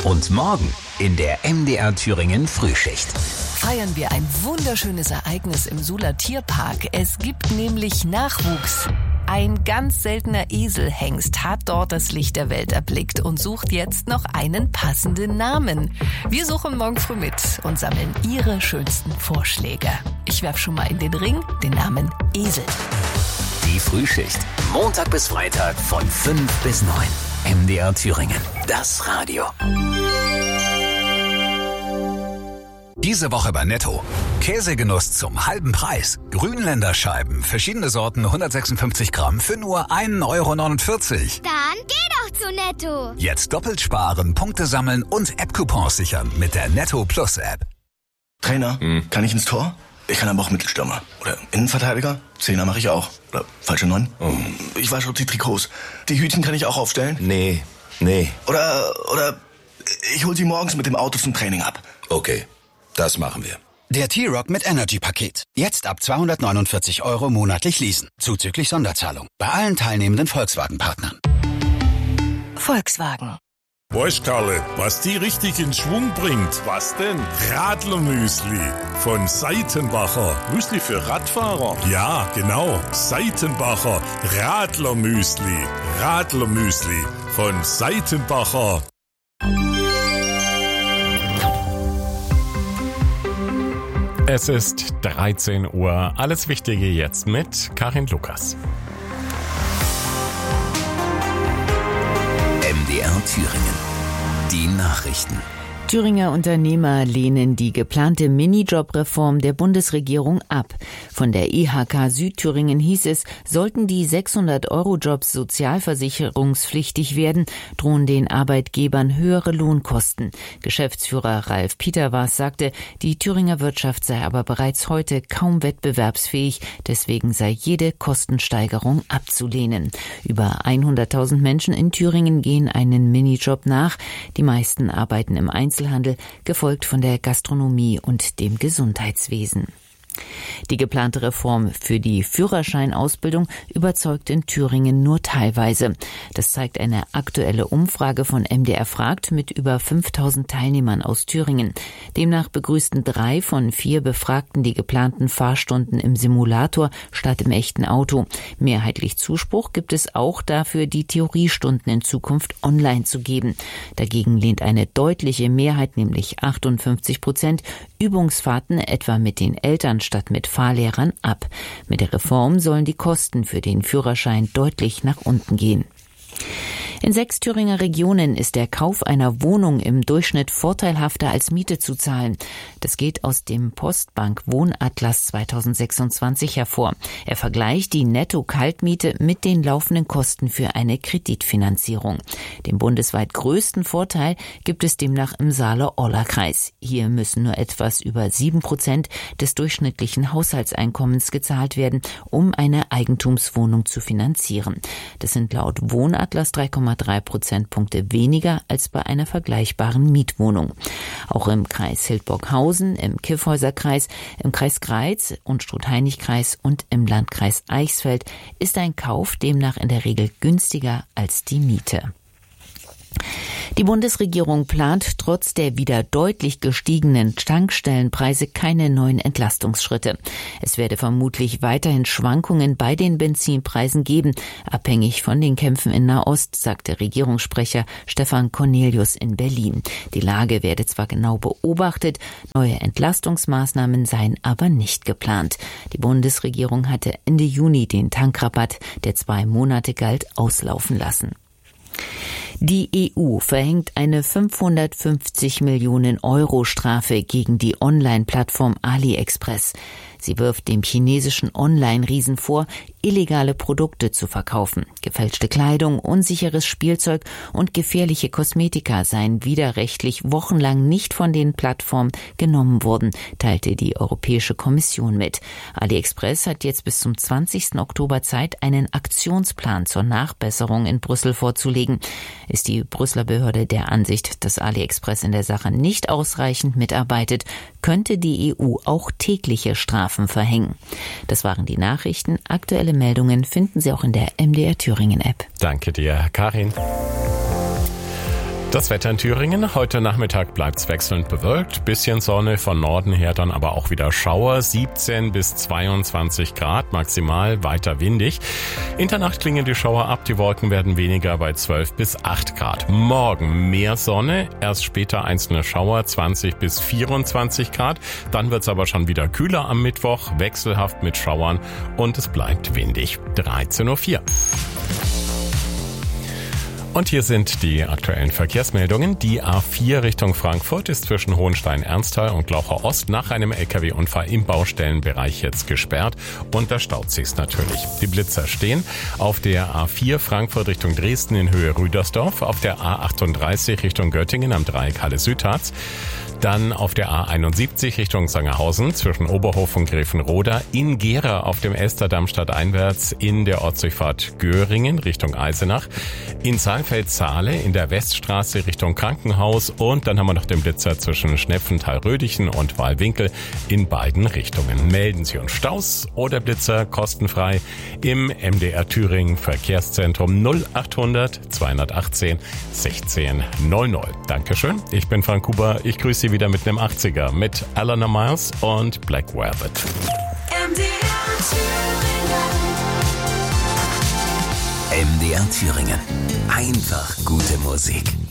Und morgen in der MDR Thüringen Frühschicht. Feiern wir ein wunderschönes Ereignis im Suhler Tierpark. Es gibt nämlich Nachwuchs. Ein ganz seltener Eselhengst hat dort das Licht der Welt erblickt und sucht jetzt noch einen passenden Namen. Wir suchen morgen früh mit und sammeln Ihre schönsten Vorschläge. Ich werfe schon mal in den Ring den Namen Esel. Die Frühschicht. Montag bis Freitag von 5 bis 9. MDR Thüringen. Das Radio. Diese Woche bei Netto. Käsegenuss zum halben Preis. Grünländerscheiben, verschiedene Sorten, 156 Gramm für nur 1,49 Euro. Dann geh doch zu Netto. Jetzt doppelt sparen, Punkte sammeln und App-Coupons sichern mit der Netto Plus App. Trainer, kann ich ins Tor? Ich kann aber auch Mittelstürmer. Oder Innenverteidiger? Zehner mache ich auch. Oder falsche 9? Ich wasche auch die Trikots. Die Hütchen kann ich auch aufstellen? Nee. Oder ich hol sie morgens mit dem Auto zum Training ab. Okay, das machen wir. Der T-Rock mit Energy-Paket. Jetzt ab 249 Euro monatlich leasen. Zuzüglich Sonderzahlung. Bei allen teilnehmenden Volkswagen-Partnern. Volkswagen. Weißt Karle, was die richtig in Schwung bringt? Was denn? Radlermüsli von Seitenbacher. Müsli für Radfahrer? Ja, genau. Seitenbacher Radlermüsli. Radlermüsli von Seitenbacher. Es ist 13 Uhr. Alles Wichtige jetzt mit Karin Lukas. MDR Thüringen. Die Nachrichten. Thüringer Unternehmer lehnen die geplante Minijob-Reform der Bundesregierung ab. Von der IHK Südthüringen hieß es, sollten die 600-Euro-Jobs sozialversicherungspflichtig werden, drohen den Arbeitgebern höhere Lohnkosten. Geschäftsführer Ralf Peterwas sagte, die Thüringer Wirtschaft sei aber bereits heute kaum wettbewerbsfähig, deswegen sei jede Kostensteigerung abzulehnen. Über 100.000 Menschen in Thüringen gehen einen Minijob nach. Die meisten arbeiten im Einzelhandel, gefolgt von der Gastronomie und dem Gesundheitswesen. Die geplante Reform für die Führerscheinausbildung überzeugt in Thüringen nur teilweise. Das zeigt eine aktuelle Umfrage von MDR fragt mit über 5.000 Teilnehmern aus Thüringen. Demnach begrüßten 3 von 4 Befragten die geplanten Fahrstunden im Simulator statt im echten Auto. Mehrheitlich Zuspruch gibt es auch dafür, die Theoriestunden in Zukunft online zu geben. Dagegen lehnt eine deutliche Mehrheit, nämlich 58%, Übungsfahrten etwa mit den Eltern statt mit Fahrlehrern ab. Mit der Reform sollen die Kosten für den Führerschein deutlich nach unten gehen. In 6 Thüringer Regionen ist der Kauf einer Wohnung im Durchschnitt vorteilhafter als Miete zu zahlen. Das geht aus dem Postbank Wohnatlas 2026 hervor. Er vergleicht die Netto-Kaltmiete mit den laufenden Kosten für eine Kreditfinanzierung. Den bundesweit größten Vorteil gibt es demnach im Saale-Orla-Kreis. Hier müssen nur etwas über 7% des durchschnittlichen Haushaltseinkommens gezahlt werden, um eine Eigentumswohnung zu finanzieren. Das sind laut Wohnatlas 3,3 Prozentpunkte weniger als bei einer vergleichbaren Mietwohnung. Auch im Kreis Hildburghausen, im Kyffhäuser-Kreis, im Kreis Greiz und Struth-Heinig-Kreis und im Landkreis Eichsfeld ist ein Kauf demnach in der Regel günstiger als die Miete. Die Bundesregierung plant trotz der wieder deutlich gestiegenen Tankstellenpreise keine neuen Entlastungsschritte. Es werde vermutlich weiterhin Schwankungen bei den Benzinpreisen geben, abhängig von den Kämpfen in Nahost, sagte Regierungssprecher Stefan Cornelius in Berlin. Die Lage werde zwar genau beobachtet, neue Entlastungsmaßnahmen seien aber nicht geplant. Die Bundesregierung hatte Ende Juni den Tankrabatt, der 2 Monate galt, auslaufen lassen. Die EU verhängt eine 550 Millionen Euro Strafe gegen die Online-Plattform AliExpress. Sie wirft dem chinesischen Online-Riesen vor, illegale Produkte zu verkaufen. Gefälschte Kleidung, unsicheres Spielzeug und gefährliche Kosmetika seien widerrechtlich wochenlang nicht von den Plattformen genommen worden, teilte die Europäische Kommission mit. AliExpress hat jetzt bis zum 20. Oktober Zeit, einen Aktionsplan zur Nachbesserung in Brüssel vorzulegen. Ist die Brüsseler Behörde der Ansicht, dass AliExpress in der Sache nicht ausreichend mitarbeitet, könnte die EU auch tägliche Strafen verhängen. Das waren die Nachrichten. Aktuelle Meldungen finden Sie auch in der MDR Thüringen App. Danke dir, Karin. Das Wetter in Thüringen. Heute Nachmittag bleibt's wechselnd bewölkt. Bisschen Sonne, von Norden her dann aber auch wieder Schauer. 17 bis 22 Grad maximal, weiter windig. In der Nacht klingen die Schauer ab. Die Wolken werden weniger bei 12 bis 8 Grad. Morgen mehr Sonne. Erst später einzelne Schauer, 20 bis 24 Grad. Dann wird's aber schon wieder kühler am Mittwoch. Wechselhaft mit Schauern und es bleibt windig. 13:04 Uhr. Und hier sind die aktuellen Verkehrsmeldungen. Die A4 Richtung Frankfurt ist zwischen Hohenstein-Ernsthal und Glaucher Ost nach einem LKW-Unfall im Baustellenbereich jetzt gesperrt und da staut sich's natürlich. Die Blitzer stehen auf der A4 Frankfurt Richtung Dresden in Höhe Rüdersdorf, auf der A38 Richtung Göttingen am Dreieck Halle-Südharz, dann auf der A71 Richtung Sangerhausen zwischen Oberhof und Grevenroda, in Gera auf dem Elsterdamm stadteinwärts in der Ortsdurchfahrt Göringen Richtung Eisenach, in Saalfeld-Saale in der Weststraße Richtung Krankenhaus und dann haben wir noch den Blitzer zwischen Schnepfenthal-Rödichen und Wahlwinkel in beiden Richtungen. Melden Sie uns Staus oder Blitzer kostenfrei im MDR Thüringen Verkehrszentrum 0800 218 1600. Dankeschön, ich bin Frank Huber, ich grüße Sie wieder mit einem 80er mit Alana Miles und Black Velvet. MDR Thüringen. Einfach gute Musik.